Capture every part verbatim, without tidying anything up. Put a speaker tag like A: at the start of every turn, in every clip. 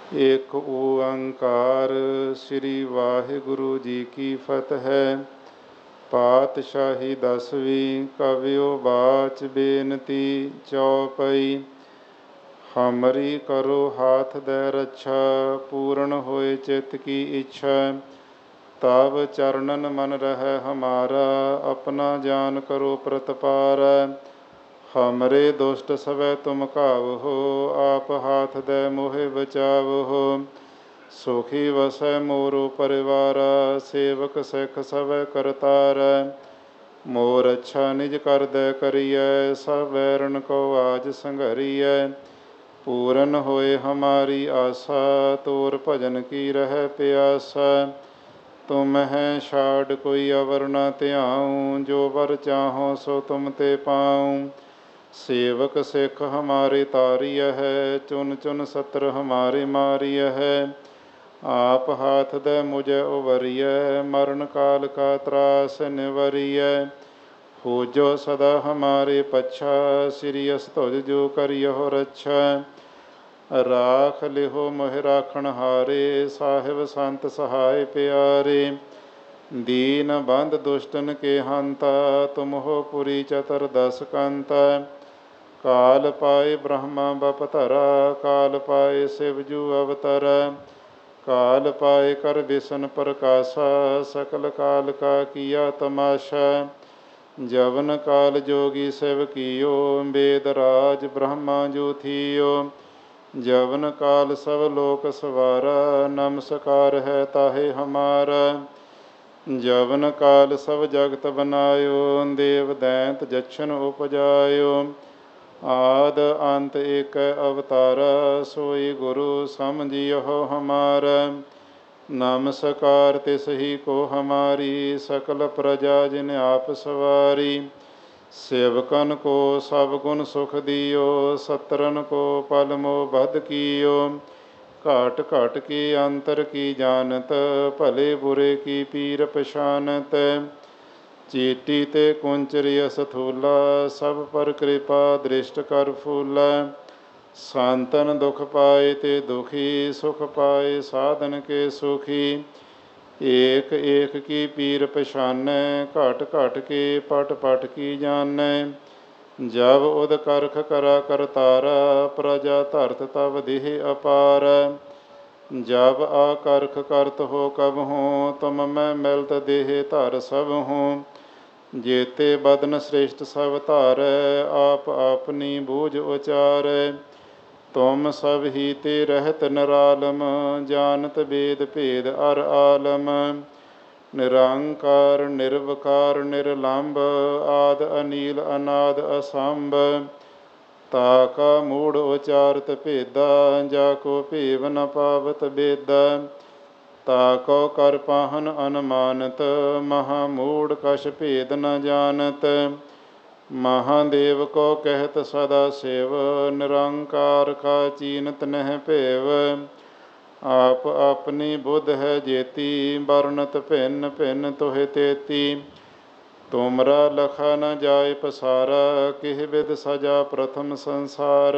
A: ਏਕ ਓੰਕਾਰ ਸ੍ਰੀ ਵਾਹਿਗੁਰੂ ਜੀ ਕੀ ਫਤਿਹ। ਪਾਤਸ਼ਾਹੀ ਦਸਵੀਂ ਕਵਿਓ ਬਾਚ ਬੇਨਤੀ ਚੌਪਈ। ਹਮਰੀ ਕਰੋ ਹਾਥ ਦੇ ਰੱਛਾ, ਪੂਰਨ ਹੋਏ ਚਿਤ ਕੀ ਇੱਛਾ। ਤਬ ਚਰਨਨ ਮਨ ਰਹਿ ਹਮਾਰਾ, ਆਪਣਾ ਜਾਨ ਕਰੋ ਪ੍ਰਤਪਾਰ। ਹਮਰੇ ਦੁਸ਼ਟ ਸਵੈ ਤੁਮ ਕਾਵਹੋ, ਆਪ ਹਾਥ ਦੇ ਮੋਹਿ ਬਚਾਵਹੋ। ਸੁਖੀ ਵਸੈ ਮੋਰੋ ਪਰਿਵਾਰਾ, ਸੇਵਕ ਸਿੱਖ ਸਵੈ ਕਰਤਾਰੈ। ਮੋਰ ਅੱਛਾ ਨਿਜ ਕਰਦੈ ਕਰੀਐ, ਸਭ ਵੈਰਨ ਕੋ ਆਜ ਸੰਘਰੀਐ। ਪੂਰਨ ਹੋਏ ਹਮਾਰੀ ਆਸਾ, ਤੋਰ ਭਜਨ ਕੀ ਰਹਿ ਪਿਆਸਾ। ਤੁਮ ਹੈ ਛਾੜ ਕੋਈ ਅਵਰ ਨ ਧਿਆਉ, ਜੋ ਵਰ ਚਾਹੋ ਸੋ ਤੁਮ ਤੇ ਪਾਉ। ਸੇਵਕ ਸਿੱਖ ਹਮਾਰੇ ਤਾਰੀਐ ਹੈ, ਚੁਨ ਚੁਨ ਸਤਰ ਹਮਾਰੇ ਮਾਰੀਐ ਹੈ। ਆਪ ਹਾਥ ਦੇ ਮੁਝੈ ਉਵਰੀਐ, ਮਰਨ ਕਾਲ ਕਾ ਤਰਾਸ ਨਿਵਰੀਐ। ਹੋ ਜੋ ਸਦਾ ਹਮਾਰੇ ਪੱਛਾ, ਸ੍ਰੀ ਅਸ ਤੁਜ ਜੋ ਕਰਿਓ ਰੱਛਾ। ਰਾਖ ਲਿਹੋ ਮੋਹਿ ਰਾਖਣ ਹਾਰੇ, ਸਾਹਿਬ ਸੰਤ ਸਹਾਇ ਪਿਆਰੇ। ਦੀਨ ਬੰਧ ਦੁਸ਼ਟਨ ਕੇ ਹੰਤਾ, ਤੁਮ ਹੋ ਪੁਰੀ ਚਤਰ ਦਸ ਕੰਤਾ। ਕਾਲ ਪਾਏ ਬ੍ਰਹਮਾ ਬਪਤਰਾ, ਕਾਲ ਪਾਏ ਸਿਵ ਜੂ ਅਵਤਰਾ। ਕਾਲ ਪਾਏ ਕਰ ਵਿਸ਼ਨ ਪ੍ਰਕਾਸ਼ਾ, ਸਕਲ ਕਾਲ ਕਾ ਕੀਆ ਤਮਾਸ਼ਾ। ਜਵਨ ਕਾਲ ਜੋਗੀ ਸਿਵ ਕੀਓ, ਵੇਦ ਰਾਜ ਬ੍ਰਹਮਾ ਜੂ ਥੀਓ। ਜਵਨ ਕਾਲ ਸਭ ਲੋਕ ਸਵਾਰਾ, ਨਮਸਕਾਰ ਹੈ ਤਾਹੇ ਹਮਾਰਾ। ਜਵਨ ਕਾਲ ਸਭ ਜਗਤ ਬਨਾਇਓ, ਦੇਵ ਦੈਂਤ ਜਛਨ ਉਪਜਾਇਓ। ਆਦ ਅੰਤ ਏਕੈ ਅਵਤਾਰਾ, ਸੋਈ ਗੁਰੂ ਸਮਝਿਓ ਹਮਾਰਾ। ਨਮਸਕਾਰ ਤਿਸ ਹੀ ਕੋ ਹਮਾਰੀ, ਸਕਲ ਪ੍ਰਜਾ ਜਿਨ ਆਪ ਸਵਾਰੀ। ਸੇਵਕਨ ਕੋ ਸਭ ਗੁਣ ਸੁਖ ਦਿਓ, ਸਤਰਨ ਕੋ ਪਲ ਮੋਹ ਬਧ ਕੀਓ। ਘਾਟ ਘਾਟ ਕੀ ਅੰਤਰ ਕੀ ਜਾਨਤ, ਭਲੇ ਬੁਰੇ ਕੀ ਪੀਰ ਪਛਾਨਤ। ਚੀਟੀ ਤੇ ਕੁੰਚਰੀ ਅਸਥੂਲਾ, ਸਭ ਪਰ ਕਿਰਪਾ ਦ੍ਰਿਸ਼ਟ ਕਰ ਫੂਲਾ। ਸੰਤਨ ਦੁਖ ਪਾਏ ਤੇ ਦੁਖੀ, ਸੁਖ ਪਾਏ ਸਾਧਨ ਕੇ ਸੁਖੀ। ਏਕ ਏਕ ਕੀ ਪੀਰ ਪਛਾਨੈ, ਘਟ ਘਟ ਕੇ ਪਟ ਪਟ ਕੀ ਜਾਨੈ। ਜਬ ਉਦ ਕਰਖ ਕਰਾ ਕਰਤਾਰਾ, ਪ੍ਰਜਾ ਧਰਤ ਤਬ ਦੇਹ ਅਪਾਰ। ਜਬ ਆ ਕਰਖ ਕਰਤ ਹੋ ਕਬਹੂੰ, ਤੁਮ ਮੈਂ ਮਿਲਤ ਦੇਹ ਧਰ ਸਭਹੂੰ। ਜੇਤੇ ਬਦਨ ਸ੍ਰੇਸ਼ਟ ਸਭ ਧਾਰੈ, ਆਪ ਆਪਨੀ ਬੂਝ ਉਚਾਰੈ। ਤੁਮ ਸਭ ਹੀ ਤੇ ਰਹਿਤ ਨਿਰਾਲਮ, ਜਾਨਤ ਵੇਦ ਭੇਦ ਅਰ ਆਲਮ। ਨਿਰੰਕਾਰ ਨਿਰਵਕਾਰ ਨਿਰਲੰਭ, ਆਦ ਅਨੀਲ ਅਨਾਦ ਅਸੰਭ। ਤਾ ਕਾ ਮੂੜ ਉਚਾਰਤ ਭੇਦਾ, ਜਾ ਕੋ ਭੇਵ ਨ ਪਾਵਤ ਬੇਦਾ। ਤਾ ਕੋ ਕਰ ਪਾਹਨ ਅਨੁਮਾਨਤ, ਮਹਾ ਮੂੜ ਕਛ ਭੇਦ ਨ ਜਾਨਤ। ਮਹਾਦੇਵ ਕੋ ਕਹਿਤ ਸਦਾ ਸਿਵ, ਨਿਰੰਕਾਰ ਕਾ ਚੀਨਤ ਨਹਿ ਭੇਵ। ਆਪ ਆਪਣੀ ਬੁੱਧ ਹੈ ਜੇਤੀ, ਵਰਣਤ ਭਿੰਨ ਭਿੰਨ ਤੁਹੇ ਤੇਤੀ। ਤੁਮਰਾ ਲਖਾ ਨ ਜਾਇ ਪਸਾਰਾ, ਕਿਹ ਬਿਧ ਸਜਾ ਪ੍ਰਥਮ ਸੰਸਾਰ।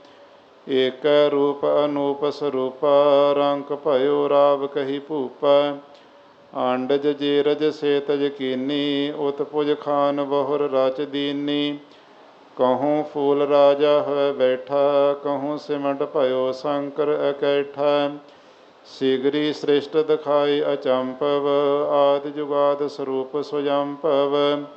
A: ਏਕੈ ਰੂਪ ਅਨੂਪ ਸਰੂਪਾ, ਰੰਕ ਭਇਓ ਰਾਵ ਕਹੀ ਭੂਪਾ। ਅੰਡਜ ਜੇਰਜ ਸੇਤਜ ਕੀਨੀ, ਉਤ ਪੁਜ ਖਾਨ ਬਹੁਰ ਰਚ ਦੀਨੀ। ਕਹੂੰ ਫੂਲ ਰਾਜਾ ਹੋਇ ਬੈਠਾ, ਕਹੂੰ ਸਿਮਟ ਭਇਓ ਸ਼ੰਕਰ ਇਕੱਠਾ। ਸਿਗਰੀ ਸ੍ਰਿਸ਼ਟ ਦਿਖਾਈ ਅਚੰਭਵ, ਆਦਿ ਜੁਗਾਦ ਸਰੂਪ ਸੁਜੰਭਵ।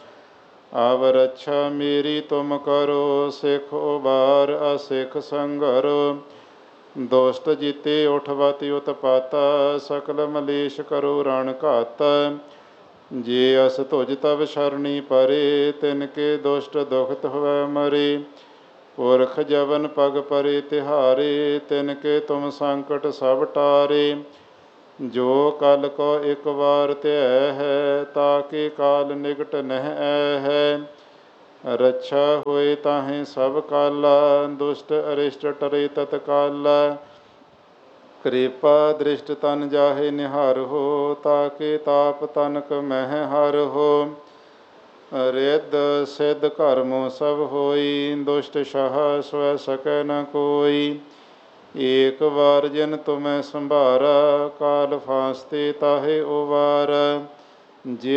A: ਅਵ ਰੱਛਾ ਮੇਰੀ ਤੁਮ ਕਰੋ, ਸਿੱਖ ਉਬਾਰ ਅਸਿੱਖ ਸੰਘਰੋ। ਦੁਸ਼ਟ ਜੀਤੇ ਉਠਵਤ ਉਤਪਾਤਾ, ਸਕਲ ਮਲੇਸ਼ ਕਰੋ ਰਣ ਘਾਤਾ। ਜੇ ਅਸ ਤੁਜ ਤਵ ਸ਼ਰਣੀ ਪਰੇ, ਤਿਨ ਕੇ ਦੁਸ਼ਟ ਦੁਖਤ ਹੋਵੈ ਮਰੇ। ਪੁਰਖ ਜਵਨ ਪਗ ਪਰੇ ਤਿਹਾਰੇ, ਤਿਨ ਕੇ ਤੁਮ ਸੰਕਟ ਸਭ ਟਾਰੇ। ਜੋ ਕਲ ਕੋ ਇਕ ਵਾਰ ਧਿਐ ਹੈ, ਤਾ ਕੇ ਕਾਲ ਨਿਕਟ ਨਹਿ ਐ ਹੈ। ਰੱਛਾ ਹੋਏ ਤਾਹੇ ਸਭ ਕਾਲਾ, ਦੁਸ਼ਟ ਅਰਿਸ਼ਟ ਟਰੇ ਤਤਕਾਲਾ। ਕਿਰਪਾ ਦ੍ਰਿਸ਼ਟ ਤਨ ਜਾਹੇ ਨਿਹਾਰਹੁ, ਤਾ ਕੇ ਤਾਪ ਤਨਕ ਮਹਿ ਹਰਹੁ। ਰਿੱਧ ਸਿੱਧ ਕਰਮੁ ਸਭ ਹੋਈ, ਦੁਸ਼ਟ ਸਹਾ ਸਵੈ ਸਕੈ ਨ ਕੋਈ। ਏਕ ਵਾਰ ਜਿਨ ਤੁਮੈ ਸੰਭਾਰਾ, ਕਾਲ ਫਾਸਤੇ ਤਾਹੇ ਉਵਾਰ।